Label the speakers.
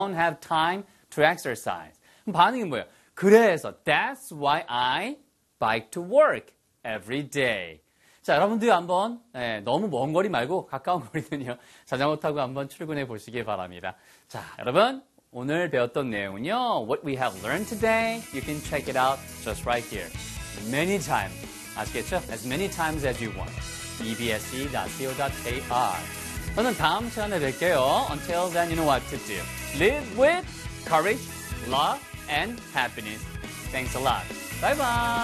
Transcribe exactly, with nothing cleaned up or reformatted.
Speaker 1: don't have time to exercise. 반응이 뭐예요? 그래서 that's why I bike to work every day. 자, 여러분들 한번 네, 너무 먼 거리 말고 가까운 거리는요. 자전거 타고 한번 출근해 보시기 바랍니다. 자, 여러분 오늘 배웠던 내용은요. What we have learned today, you can check it out just right here. Many times. 아시겠죠? As many times as you want. e b s e dot co dot k r 저는 다음 시간에 뵐게요. Until then, you know what to do. Live with courage, love, and happiness. Thanks a lot. Bye-bye.